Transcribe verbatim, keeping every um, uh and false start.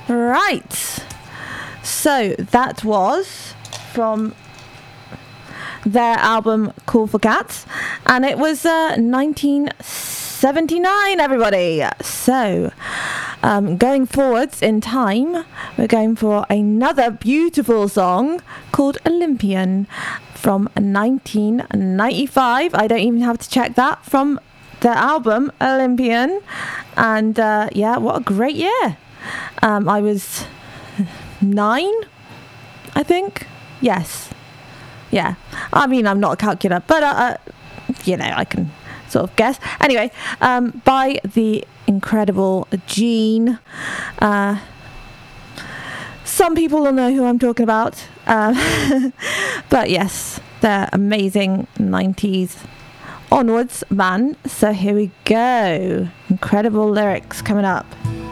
Right. So that was from their album Cool for Cats, and it was uh, nineteen seventy-nine, everybody. So um, going forwards in time, we're going for another beautiful song called Olympian from nineteen ninety-five. I don't even have to check that, from the album Olympian. And uh, yeah, what a great year. um, I was nine, I think. Yes. Yeah, I mean, I'm not a calculator, but uh, uh, you know, I can sort of guess. Anyway, um, by the incredible Gene. Uh, some people will know who I'm talking about, um, but yes, they're amazing nineties onwards band. So here we go. Incredible lyrics coming up.